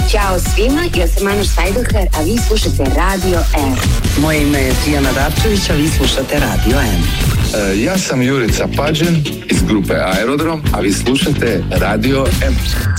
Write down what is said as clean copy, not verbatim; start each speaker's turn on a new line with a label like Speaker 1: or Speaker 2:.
Speaker 1: Ćao svima, ja sam Manuš Sajdoher, a vi slušate Radio M.
Speaker 2: Moje ime je Tijana Dapčević, a vi slušate Radio M.
Speaker 3: Ja sam Jurica Pađen iz grupe Aerodrom, a vi slušate Radio M.